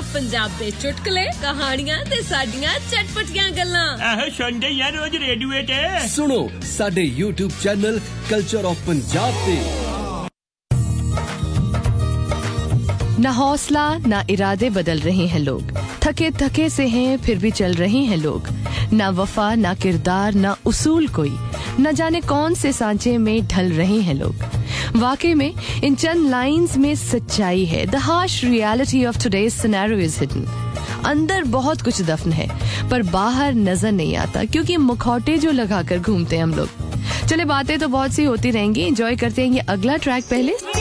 Of Punjab दे चुटकुले कहानियां ते साडियां चटपटियां गल्लां आहो सुनदे यार रोज रेडियो ते सुनो साडे YouTube channel culture of Punjab पे। ना हौसला ना इरादे बदल रहे हैं लोग, थके थके से हैं फिर भी चल रहे हैं लोग। ना वफा ना किरदार ना उसूल कोई, न जाने कौन से सांचे में ढल रहे हैं लोग। वाकई में इन चंद लाइंस में सच्चाई है। The harsh reality of today's scenario is hidden. अंदर बहुत कुछ दफन है पर बाहर नजर नहीं आता, क्योंकि मुखौटे जो लगाकर घूमते हैं हम लोग। चले बातें तो बहुत सी होती रहेंगी, एंजॉय करते हैं ये अगला ट्रैक पहले।